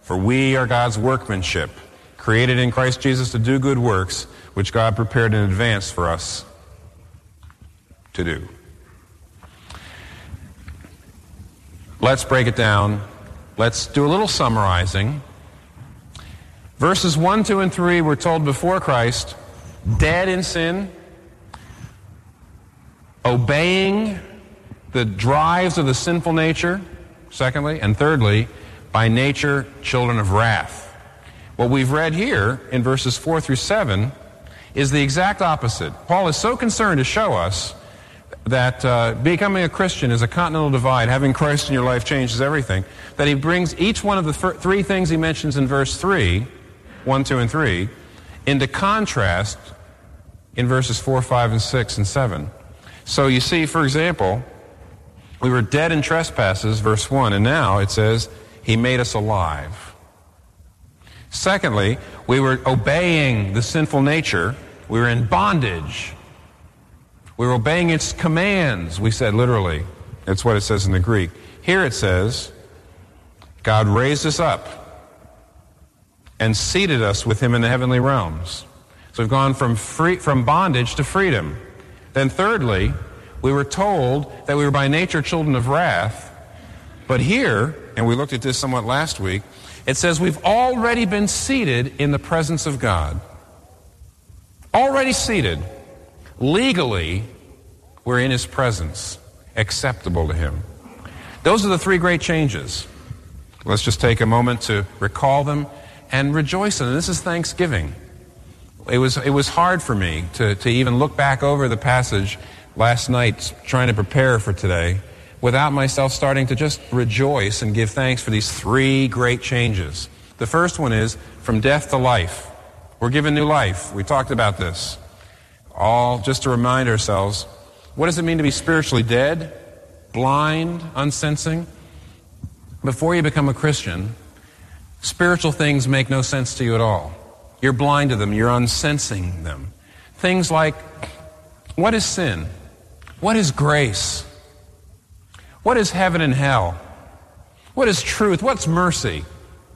For we are God's workmanship, created in Christ Jesus to do good works, which God prepared in advance for us to do. Let's break it down. Let's do a little summarizing. Verses 1, 2, and 3 we're told before Christ, dead in sin, obeying the drives of the sinful nature, secondly, and thirdly, by nature, children of wrath. What we've read here in verses 4 through 7 is the exact opposite. Paul is so concerned to show us that becoming a Christian is a continental divide. Having Christ in your life changes everything. That he brings each one of the three things he mentions in verse 3, 1, 2, and 3, into contrast in verses 4, 5, and 6, and 7. So you see, for example, we were dead in trespasses, verse 1, and now it says, he made us alive. Secondly, we were obeying the sinful nature. We were in bondage. We were obeying its commands, we said literally. That's what it says in the Greek. Here it says, God raised us up and seated us with him in the heavenly realms. So we've gone from bondage to freedom. Then thirdly, we were told that we were by nature children of wrath. But here, and we looked at this somewhat last week, it says we've already been seated in the presence of God. Already seated. Legally, we're in his presence, acceptable to him. Those are the three great changes. Let's just take a moment to recall them and rejoice in them. This is Thanksgiving. It was hard for me to even look back over the passage last night trying to prepare for today without myself starting to just rejoice and give thanks for these three great changes. The first one is from death to life. We're given new life. We talked about this. All just to remind ourselves, what does it mean to be spiritually dead, blind, unsensing? Before you become a Christian, spiritual things make no sense to you at all. You're blind to them. You're unsensing them. Things like, what is sin? What is grace? What is heaven and hell? What is truth? What's mercy?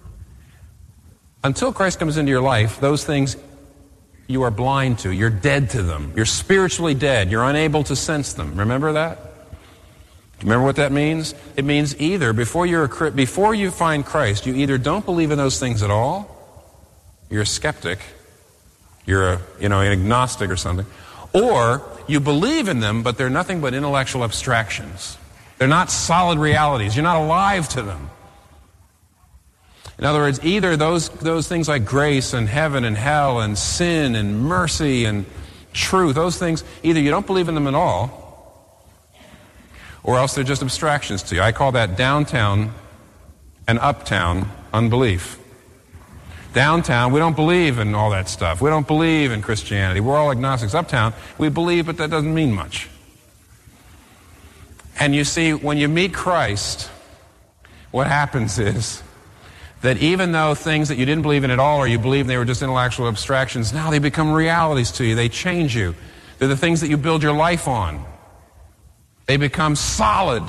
Until Christ comes into your life, those things you are blind to. You're dead to them. You're spiritually dead. You're unable to sense them. Remember that? Remember what that means? It means either before you find Christ, you either don't believe in those things at all, you're a skeptic, you're an agnostic or something, or you believe in them, but they're nothing but intellectual abstractions. They're not solid realities. You're not alive to them. In other words, either those things like grace and heaven and hell and sin and mercy and truth, those things, either you don't believe in them at all, or else they're just abstractions to you. I call that downtown and uptown unbelief. Downtown, we don't believe in all that stuff. We don't believe in Christianity. We're all agnostics. Uptown, we believe, but that doesn't mean much. And you see, when you meet Christ, what happens is that even though things that you didn't believe in at all or you believed they were just intellectual abstractions, now they become realities to you. They change you. They're the things that you build your life on. They become solid.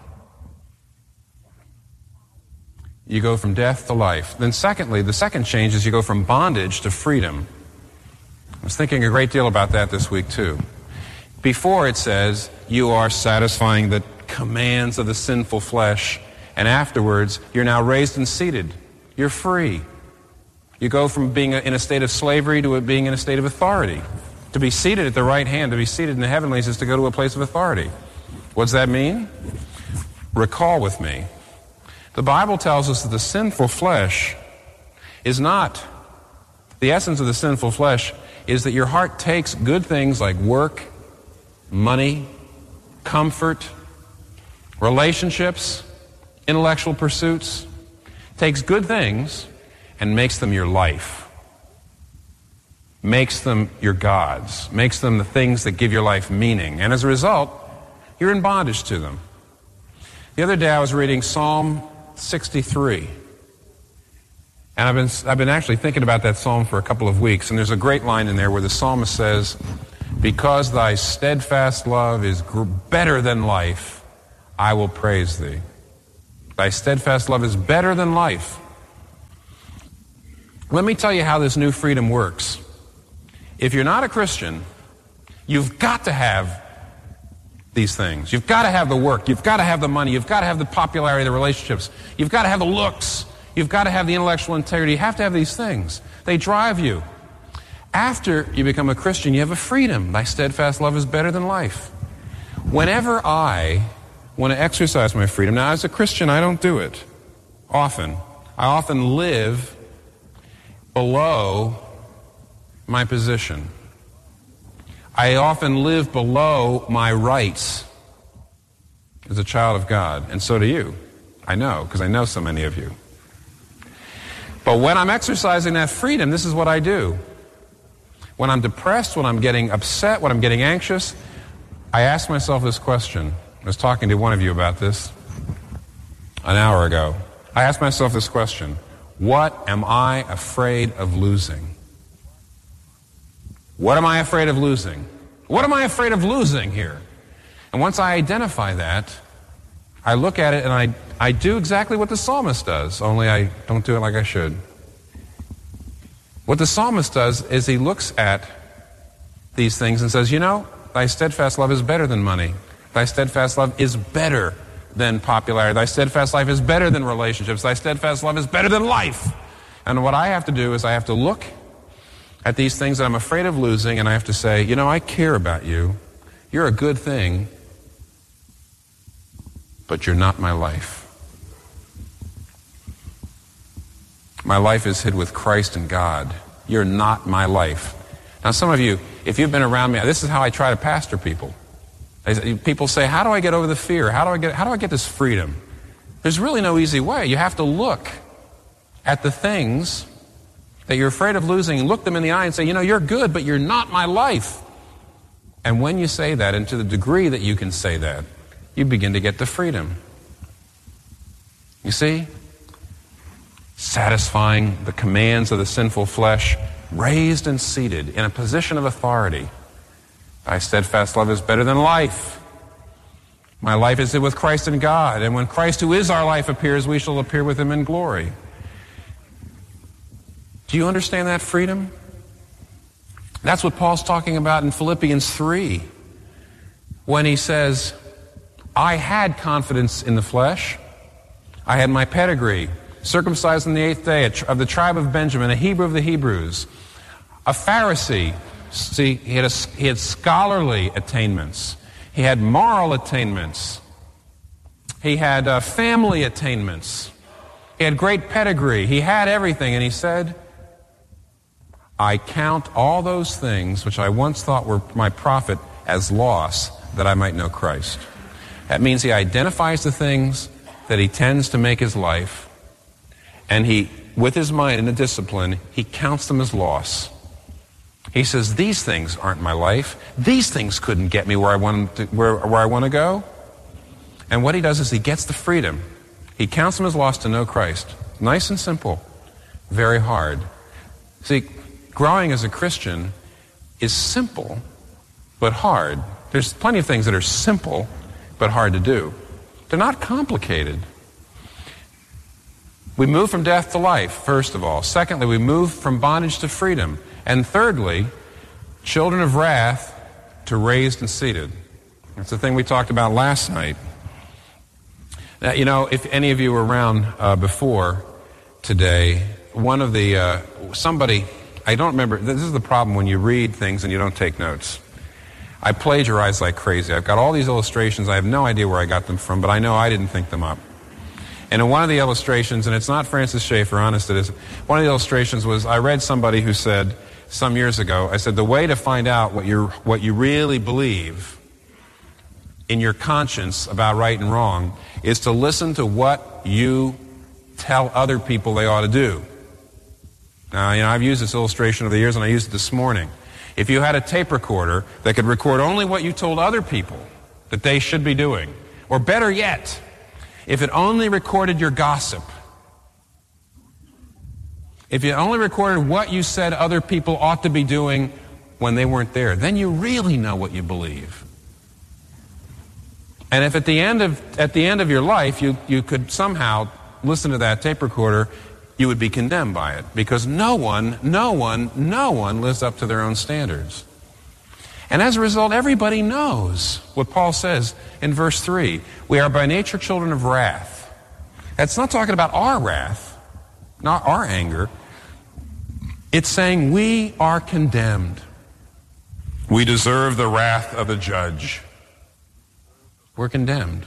You go from death to life. Then secondly, the second change is you go from bondage to freedom. I was thinking a great deal about that this week too. Before it says, you are satisfying the commands of the sinful flesh, and afterwards, you're now raised and seated. You're free. You go from being in a state of slavery to being in a state of authority. To be seated at the right hand, to be seated in the heavenlies, is to go to a place of authority. What does that mean? Recall with me. The Bible tells us that the sinful flesh is not, the essence of the sinful flesh is that your heart takes good things like work, money, comfort, relationships, intellectual pursuits, takes good things and makes them your life, makes them your gods, makes them the things that give your life meaning. And as a result, you're in bondage to them. The other day I was reading Psalm 63. And I've been actually thinking about that psalm for a couple of weeks, and there's a great line in there where the psalmist says, because thy steadfast love is better than life, I will praise thee. Thy steadfast love is better than life. Let me tell you how this new freedom works. If you're not a Christian, you've got to have these things. You've got to have the work. You've got to have the money. You've got to have the popularity, the relationships. You've got to have the looks. You've got to have the intellectual integrity. You have to have these things. They drive you. After you become a Christian, you have a freedom. Thy steadfast love is better than life. Whenever I want to exercise my freedom, now as a Christian, I don't do it often. I often live below my position. I often live below my rights as a child of God, and so do you. I know, because I know so many of you. But when I'm exercising that freedom, this is what I do. When I'm depressed, when I'm getting upset, when I'm getting anxious, I ask myself this question. I was talking to one of you about this an hour ago. I asked myself this question. What am I afraid of losing? What am I afraid of losing? What am I afraid of losing here? And once I identify that, I look at it and I do exactly what the psalmist does, only I don't do it like I should. What the psalmist does is he looks at these things and says, you know, thy steadfast love is better than money. Thy steadfast love is better than popularity. Thy steadfast life is better than relationships. Thy steadfast love is better than life. And what I have to do is I have to look at these things that I'm afraid of losing, and I have to say, you know, I care about you. You're a good thing, but you're not my life. My life is hid with Christ and God. You're not my life. Now, some of you, if you've been around me, this is how I try to pastor people. People say, how do I get over the fear? How do I get this freedom? There's really no easy way. You have to look at the things that you're afraid of losing and look them in the eye and say, you know, you're good, but you're not my life. And when you say that, and to the degree that you can say that, you begin to get the freedom. You see? Satisfying the commands of the sinful flesh, raised and seated in a position of authority. Thy steadfast love is better than life. My life is hid with Christ in God, and when Christ, who is our life, appears, we shall appear with him in glory. Do you understand that freedom? That's what Paul's talking about in Philippians 3, when he says, I had confidence in the flesh. I had my pedigree, circumcised on the 8th day, of the tribe of Benjamin, a Hebrew of the Hebrews, a Pharisee. See, he had scholarly attainments. He had moral attainments. He had family attainments. He had great pedigree. He had everything. And he said, I count all those things which I once thought were my profit as loss, that I might know Christ. That means he identifies the things that he tends to make his life, and he, with his mind and the discipline, he counts them as loss. He says, these things aren't my life. These things couldn't get me where I want to go. And what he does is he gets the freedom. He counts them as loss to know Christ. Nice and simple. Very hard. See, growing as a Christian is simple, but hard. There's plenty of things that are simple, but hard to do. They're not complicated. We move from death to life, first of all. Secondly, we move from bondage to freedom. And thirdly, children of wrath to raised and seated. That's the thing we talked about last night. Now, you know, if any of you were around before today, one of the, somebody, I don't remember, this is the problem when you read things and you don't take notes. I plagiarize like crazy. I've got all these illustrations. I have no idea where I got them from, but I know I didn't think them up. And in one of the illustrations, and it's not Francis Schaeffer, honest it is, one of the illustrations was, I read somebody who said, some years ago, I said, the way to find out what you really believe in your conscience about right and wrong is to listen to what you tell other people they ought to do. Now, you know, I've used this illustration over the years, and I used it this morning. If you had a tape recorder that could record only what you told other people that they should be doing, or better yet, if it only recorded your gossip, if you only recorded what you said other people ought to be doing when they weren't there, then you really know what you believe. And if at the end of your life you could somehow listen to that tape recorder, you would be condemned by it, because no one lives up to their own standards. And as a result, everybody knows what Paul says in verse 3. We are by nature children of wrath. That's not talking about our wrath, not our anger. It's saying we are condemned. We deserve the wrath of the judge. We're condemned.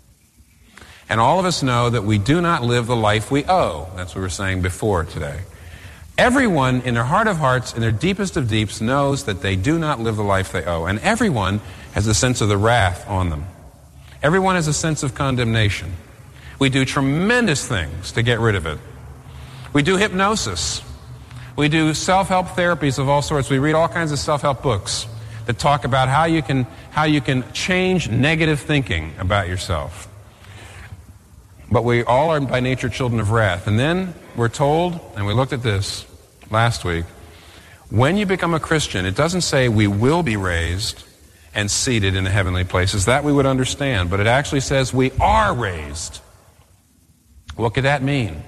And all of us know that we do not live the life we owe. That's what we were saying before today. Everyone in their heart of hearts, in their deepest of deeps, knows that they do not live the life they owe. And everyone has a sense of the wrath on them. Everyone has a sense of condemnation. We do tremendous things to get rid of it. We do hypnosis. We do self-help therapies of all sorts. We read all kinds of self-help books that talk about how you can change negative thinking about yourself. But we all are by nature children of wrath. And then we're told, and we looked at this last week, when you become a Christian, it doesn't say we will be raised and seated in the heavenly places. That we would understand. But it actually says we are raised. What could that mean?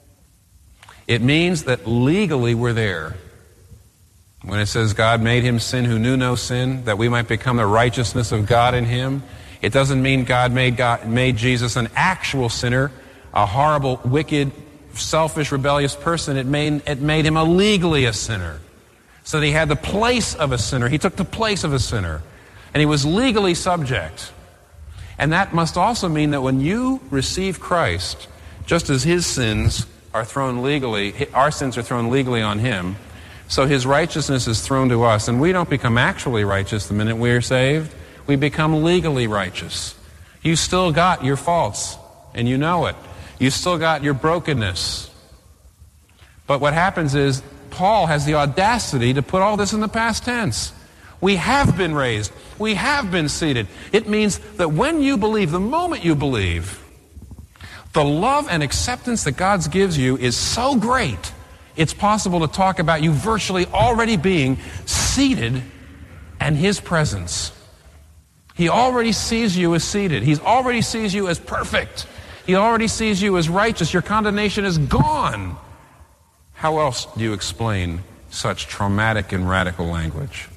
It means that legally we're there. When it says God made him sin who knew no sin, that we might become the righteousness of God in him, it doesn't mean God made Jesus an actual sinner, a horrible, wicked, selfish, rebellious person. It made him legally a sinner. So that he had the place of a sinner. He took the place of a sinner. And he was legally subject. And that must also mean that when you receive Christ, just as his sins are thrown legally, our sins are thrown legally on him, so his righteousness is thrown to us. And we don't become actually righteous the minute we are saved. We become legally righteous. You still got your faults, and you know it. You still got your brokenness. But what happens is, Paul has the audacity to put all this in the past tense. We have been raised. We have been seated. It means that when you believe, the moment you believe, the love and acceptance that God gives you is so great, it's possible to talk about you virtually already being seated in his presence. He already sees you as seated. He already sees you as perfect. He already sees you as righteous. Your condemnation is gone. How else do you explain such traumatic and radical language?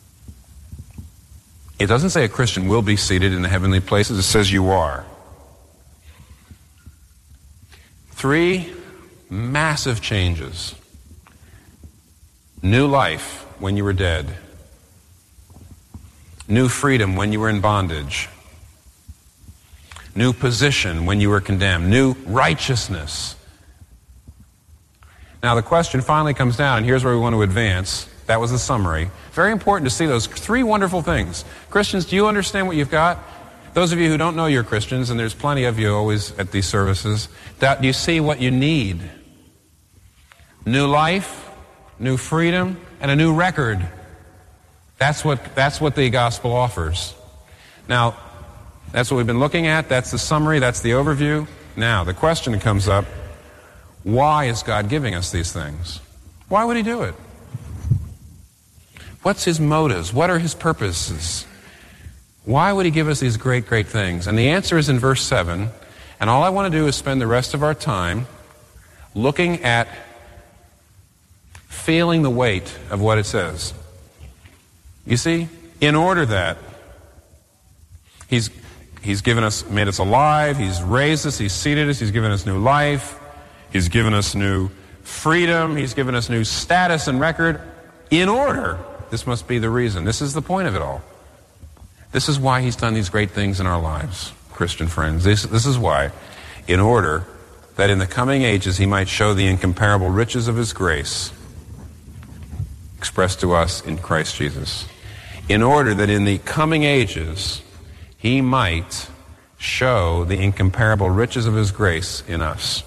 It doesn't say a Christian will be seated in the heavenly places. It says you are. 3 massive changes. New life when you were dead. New freedom when you were in bondage. New position when you were condemned. New righteousness. Now the question finally comes down, and here's where we want to advance. That was the summary. Very important to see those 3 wonderful things. Christians, do you understand what you've got? Those of you who don't know you're Christians, and there's plenty of you always at these services, do you see what you need? New life, new freedom, and a new record. That's what the gospel offers. Now, that's what we've been looking at. That's the summary. That's the overview. Now, the question comes up, why is God giving us these things? Why would he do it? What's his motives? What are his purposes? Why would he give us these great, great things? And the answer is in verse 7. And all I want to do is spend the rest of our time looking at feeling the weight of what it says. You see, in order that he's given us, made us alive, he's raised us, he's seated us, he's given us new life, he's given us new freedom, he's given us new status and record. In order, this must be the reason. This is the point of it all. This is why he's done these great things in our lives, Christian friends. This is why. In order that in the coming ages he might show the incomparable riches of his grace expressed to us in Christ Jesus. In order that in the coming ages he might show the incomparable riches of his grace in us.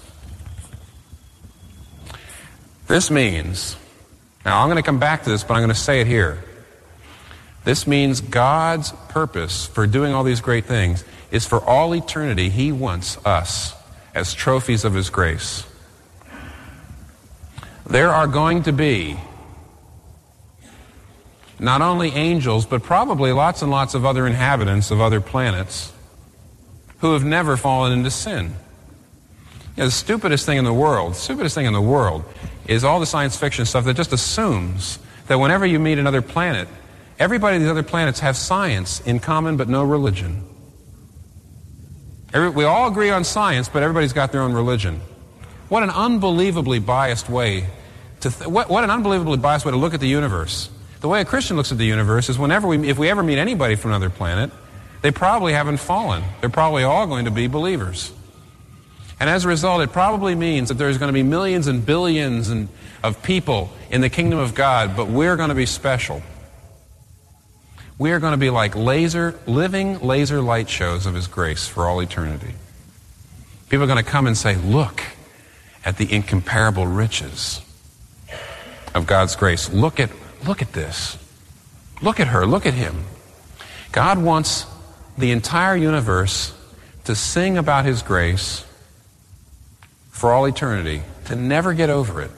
This means, now I'm going to come back to this, but I'm going to say it here. This means God's purpose for doing all these great things is for all eternity he wants us as trophies of his grace. There are going to be not only angels, but probably lots and lots of other inhabitants of other planets who have never fallen into sin, The stupidest thing in the world is all the science fiction stuff that just assumes that whenever you meet another planet, everybody on these other planets have science in common but no religion. We all agree on science, but everybody's got their own religion. What an unbelievably biased way to what an unbelievably biased way to look at the universe. The way a Christian looks at the universe is if we ever meet anybody from another planet, they probably haven't fallen. They're probably all going to be believers. And as a result, it probably means that there's going to be millions and billions of people in the kingdom of God, but we're going to be special. We are going to be like living laser light shows of His grace for all eternity. People are going to come and say, look at the incomparable riches of God's grace. Look at this. Look at her. Look at him. God wants the entire universe to sing about His grace for all eternity, to never get over it.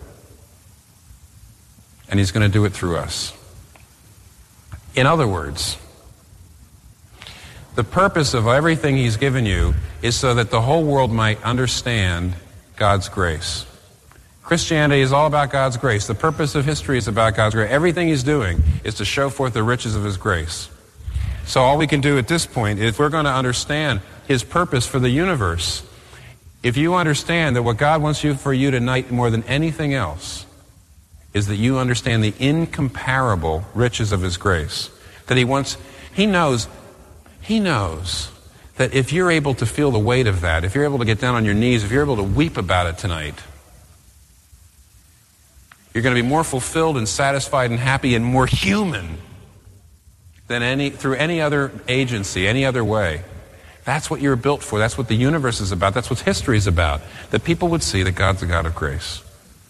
And He's going to do it through us. In other words, the purpose of everything He's given you is so that the whole world might understand God's grace. Christianity is all about God's grace. The purpose of history is about God's grace. Everything He's doing is to show forth the riches of His grace. So all we can do at this point, if we're going to understand His purpose for the universe, if you understand that what God wants for you tonight more than anything else is that you understand the incomparable riches of His grace, that He knows that if you're able to feel the weight of that, if you're able to get down on your knees, if you're able to weep about it tonight, you're going to be more fulfilled and satisfied and happy and more human than through any other agency, any other way. That's what you're built for. That's what the universe is about. That's what history is about. That people would see that God's a God of grace.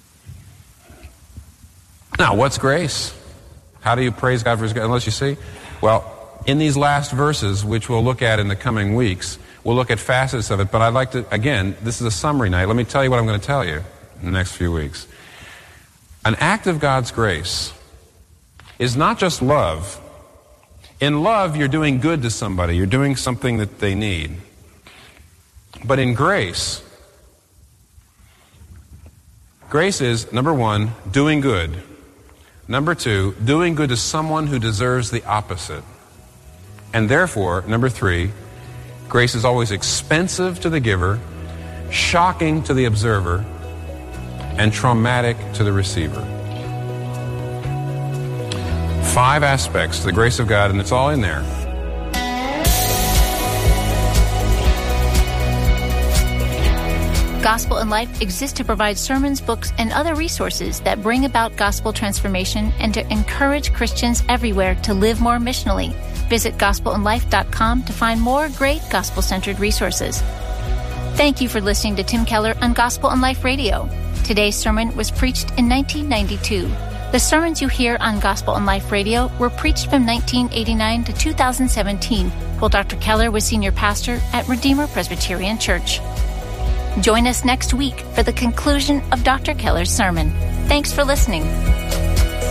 Now, what's grace? How do you praise God for His grace? Unless you see? Well, in these last verses, which we'll look at in the coming weeks, we'll look at facets of it. But I'd like to, again, this is a summary night. Let me tell you what I'm going to tell you in the next few weeks. An act of God's grace is not just love. In love, you're doing good to somebody. You're doing something that they need. But in grace is, number one, doing good. Number two, doing good to someone who deserves the opposite. And therefore, number three, grace is always expensive to the giver, shocking to the observer, and traumatic to the receiver. 5 aspects to the grace of God, and it's all in there. Gospel in Life exists to provide sermons, books, and other resources that bring about gospel transformation and to encourage Christians everywhere to live more missionally. Visit gospelinlife.com to find more great gospel-centered resources. Thank you for listening to Tim Keller on Gospel in Life Radio. Today's sermon was preached in 1992. The sermons you hear on Gospel in Life Radio were preached from 1989 to 2017, while Dr. Keller was senior pastor at Redeemer Presbyterian Church. Join us next week for the conclusion of Dr. Keller's sermon. Thanks for listening.